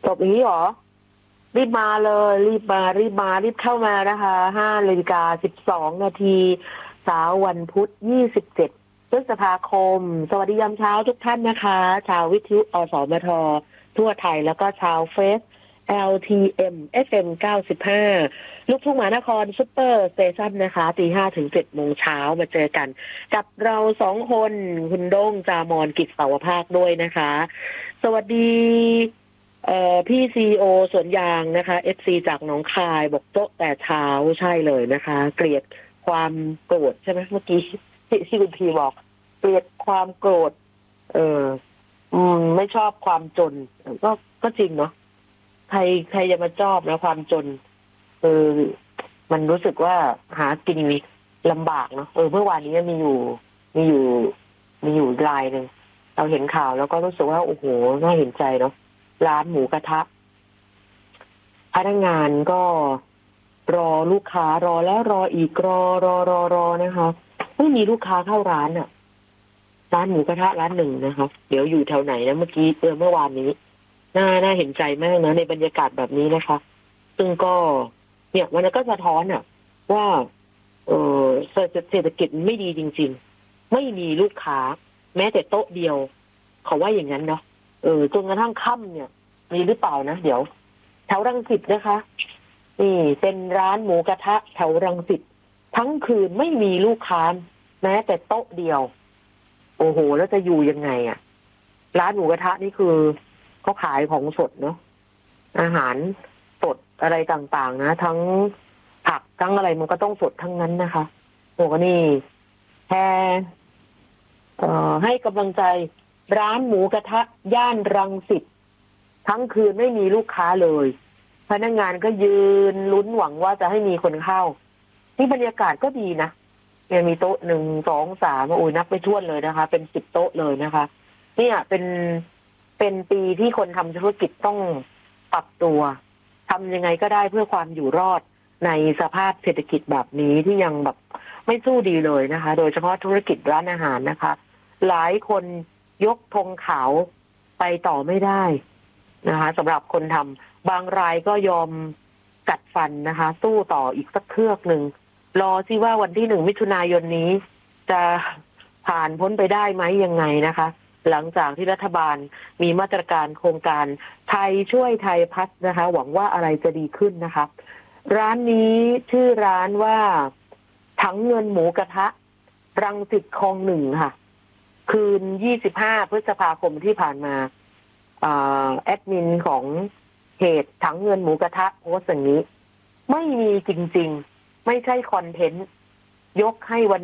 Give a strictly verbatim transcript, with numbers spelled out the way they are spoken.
จบอย่างนี้เหรอรีบมาเลยรีบมารีบมารีบเข้ามานะคะห้านาฬิกาสิบสองนาทีเช้าวันพุธยี่สิบเจ็ดพฤษภาคมสวัสดียามเช้าทุกท่านนะคะชาววิทยุอสมททั่วไทยแล้วก็ชาวเฟซ แอล ที เอ็ม เอฟ เอ็ม เก้าสิบห้าลูกทุ่งมหานครซุปเปอร์สเตชันนะคะตีห้าถึงเจ็ดโมงเช้ามาเจอกันกับเราสองคนคุณโด้งจามอนกิจเสาวภาคด้วยนะคะสวัสดีเอ่อพี่ซีโอสวนยางนะคะเอฟซีจากหนองคายบอกโต๊ะแต่เช้าใช่เลยนะคะเกลียดความโกรธใช่ไหมเมื่อกี้ที่คุณพีบอกเกลียดความโกรธเอออืมไม่ชอบความจนก็ก็จริงเนาะใครใครจะมาชอบนะความจนเออมันรู้สึกว่าหากินลำบากเนาะเออเมื่อวานนี้มีอยู่มีอยู่มีอยู่รายหนึ่งเราเห็นข่าวแล้วก็รู้สึกว่าโอ้โหน่าเห็นใจเนาะร้านหมูกระทะพนักงานก็รอลูกค้ารอแล้วรออีกรอรอรอรอนะคะไม่มีลูกค้าเข้าร้านอ่ะร้านหมูกระทะร้านหนึ่งนะคะเดี๋ยวอยู่แถวไหนนะเมื่อกี้เออเมื่อวานนี้น่าน่าเห็นใจมากนะในบรรยากาศแบบนี้นะคะซึ่งก็เนี่ยมันก็สะท้อนอ่ะว่าเออเศรษฐกิจไม่ดีจริงๆไม่มีลูกค้าแม้แต่โต๊ะเดียวเขาว่าอย่างนั้นเนาะเออจนกระทั่งค่ำเนี่ยมีหรือเปล่านะเดี๋ยวแถวรังสิตนะคะนี่เป็นร้านหมูกระทะแถวรังสิตทั้งคืนไม่มีลูกค้าแม้แต่โต๊ะเดียวโอ้โหแล้วจะอยู่ยังไงอ่ะร้านหมูกระทะนี่คือเขาขายของสดเนาะอาหารสดอะไรต่างๆนะทั้งผักทั้งอะไรมันก็ต้องสดทั้งนั้นนะคะโอ้ก็นี่แค่เอ่อให้กำลังใจร้านหมูกระทะย่านรังสิตทั้งคืนไม่มีลูกค้าเลยพนักงานก็ยืนลุ้นหวังว่าจะให้มีคนเข้านี่บรรยากาศก็ดีนะยังมีโต๊ะหนึ่งสองสามโอ้ยนับไม่ถ้วนเลยนะคะเป็นสิบโต๊ะเลยนะคะเนี่ยเป็นเป็นปีที่คนทำธุรกิจต้องปรับตัวทำยังไงก็ได้เพื่อความอยู่รอดในสภาพเศรษฐกิจแบบนี้ที่ยังแบบไม่สู้ดีเลยนะคะโดยเฉพาะธุรกิจร้านอาหารนะคะหลายคนยกธงขาวไปต่อไม่ได้นะคะสำหรับคนทำบางรายก็ยอมกัดฟันนะคะสู้ต่ออีกสักเครือกหนึ่งรอซิว่าวันที่หนึ่งมิถุนายนนี้จะผ่านพ้นไปได้ไหมยังไงนะคะหลังจากที่รัฐบาลมีมาตรการโครงการไทยช่วยไทยพัฒน์นะคะหวังว่าอะไรจะดีขึ้นนะคะร้านนี้ชื่อร้านว่าถังเงินหมูกระทะรังสิตคลองหนึ่งค่ะคืนยี่สิบห้าพฤษภาคมที่ผ่านมาแอดมินของเพจถังเงินหมูกระทะโพสต์อย่างนี้ไม่มีจริงๆไม่ใช่คอนเทนต์ยกให้วัน